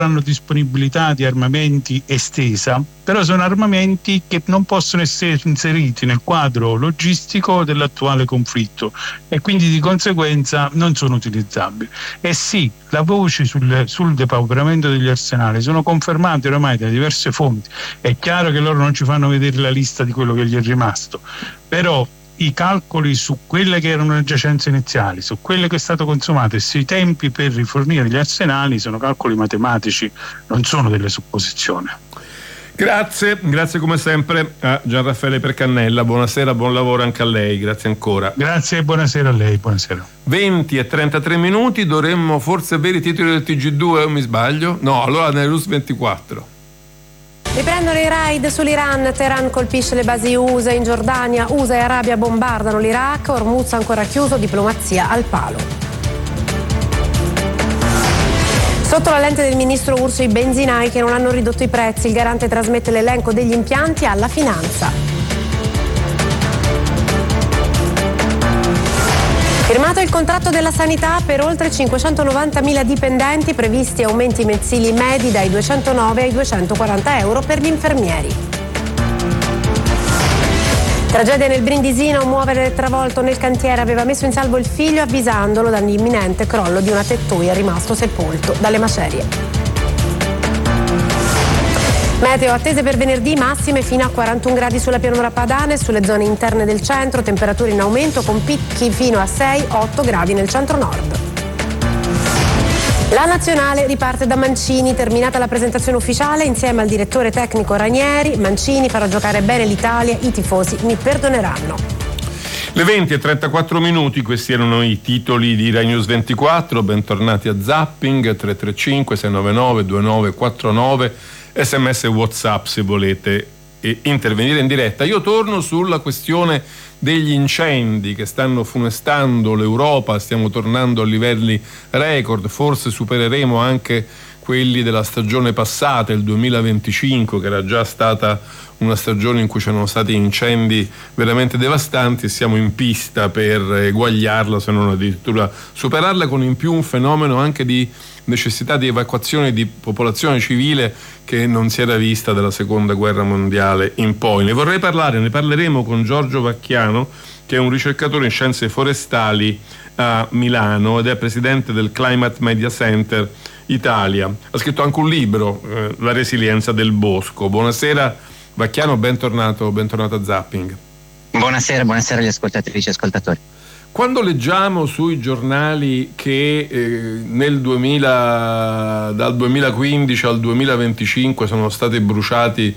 hanno disponibilità di armamenti estesa, però sono armamenti che non possono essere inseriti nel quadro logistico dell'attuale conflitto e quindi di conseguenza non sono utilizzabili. E sì, le voci sul depauperamento degli arsenali sono confermate oramai da diverse fonti. È chiaro che loro non ci fanno vedere la lista di quello che gli è rimasto, però i calcoli su quelle che erano le giacenze iniziali, su quello che è stato consumato e sui tempi per rifornire gli arsenali sono calcoli matematici, non sono delle supposizioni. Grazie come sempre a Gian Raffaele Percannella, buonasera, buon lavoro anche a lei, grazie ancora. Grazie e buonasera a lei, buonasera. 20:33, dovremmo forse avere i titoli del TG2 o mi sbaglio? No, allora News 24. Riprendono i raid sull'Iran, Teheran colpisce le basi USA in Giordania, USA e Arabia bombardano l'Iraq, Hormuz ancora chiuso, diplomazia al palo. Sotto la lente del ministro Urso i benzinai che non hanno ridotto i prezzi, il garante trasmette l'elenco degli impianti alla finanza. Firmato il contratto della sanità per oltre 590.000 dipendenti, previsti aumenti mensili medi dai 209 ai 240 euro per gli infermieri. Tragedia nel Brindisino, un muovere travolto nel cantiere aveva messo in salvo il figlio avvisandolo dall'imminente crollo di una tettoia rimasto sepolto dalle macerie. Meteo attese per venerdì, massime fino a 41 gradi sulla pianura padana e sulle zone interne del centro, temperature in aumento con picchi fino a 6-8 gradi nel centro-nord. La nazionale riparte da Mancini, terminata la presentazione ufficiale insieme al direttore tecnico Ranieri. Mancini farà giocare bene l'Italia, i tifosi mi perdoneranno. Le 20:34, questi erano i titoli di Rai News 24, bentornati a Zapping, 335 699 2949, SMS e WhatsApp se volete intervenire in diretta. Io torno sulla questione degli incendi che stanno funestando l'Europa, stiamo tornando a livelli record, forse supereremo anche quelli della stagione passata, il 2025, che era già stata una stagione in cui c'erano stati incendi veramente devastanti, e siamo in pista per eguagliarla, se non addirittura superarla, con in più un fenomeno anche di necessità di evacuazione di popolazione civile che non si era vista dalla seconda guerra mondiale in poi. Ne parleremo con Giorgio Vacchiano, che è un ricercatore in scienze forestali a Milano ed è presidente del Climate Media Center Italia. Ha scritto anche un libro, La resilienza del bosco. Buonasera Vacchiano, bentornato a Zapping. Buonasera agli ascoltatrici e ascoltatori. Quando leggiamo sui giornali che dal 2015 al 2025 sono stati bruciati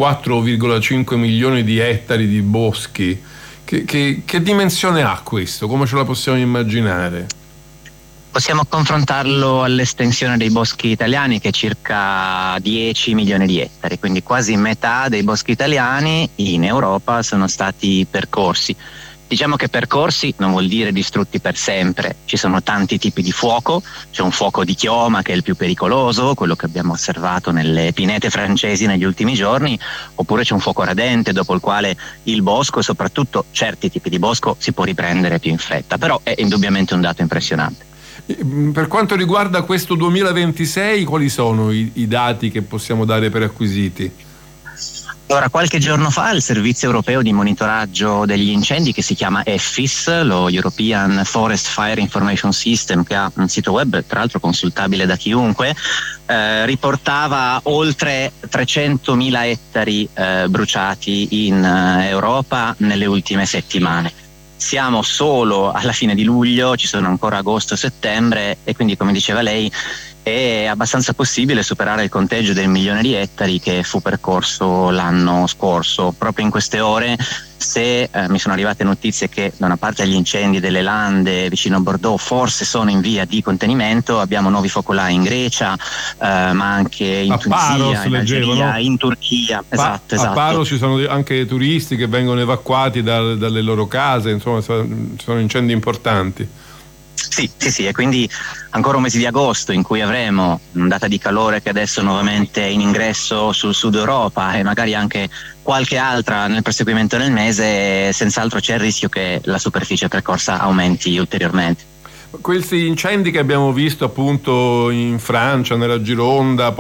4,5 milioni di ettari di boschi, che dimensione ha questo? Come ce la possiamo immaginare? Possiamo confrontarlo all'estensione dei boschi italiani, che è circa 10 milioni di ettari, quindi quasi metà dei boschi italiani in Europa sono stati percorsi. Diciamo che percorsi non vuol dire distrutti per sempre, ci sono tanti tipi di fuoco, c'è un fuoco di chioma che è il più pericoloso, quello che abbiamo osservato nelle pinete francesi negli ultimi giorni, oppure c'è un fuoco radente dopo il quale il bosco e soprattutto certi tipi di bosco si può riprendere più in fretta, però è indubbiamente un dato impressionante. Per quanto riguarda questo 2026, quali sono i dati che possiamo dare per acquisiti? Allora, qualche giorno fa il servizio europeo di monitoraggio degli incendi, che si chiama EFIS, lo European Forest Fire Information System, che ha un sito web tra l'altro consultabile da chiunque, riportava oltre 300.000 ettari bruciati in Europa nelle ultime settimane. Siamo solo alla fine di luglio, ci sono ancora agosto e settembre, e quindi, come diceva lei, è abbastanza possibile superare il conteggio del 1 milione di ettari che fu percorso l'anno scorso. Proprio in queste ore, se mi sono arrivate notizie che da una parte gli incendi delle lande vicino a Bordeaux forse sono in via di contenimento, abbiamo nuovi focolai in Grecia, ma anche in Tunisia, in Algeria, in Turchia. Esatto. A Paro ci sono anche turisti che vengono evacuati dalle loro case, insomma sono incendi importanti. Sì, e quindi ancora un mese di agosto in cui avremo ondata di calore che adesso nuovamente è in ingresso sul sud Europa, e magari anche qualche altra nel proseguimento del mese, senz'altro c'è il rischio che la superficie percorsa aumenti ulteriormente. Questi incendi che abbiamo visto appunto in Francia, nella Gironda,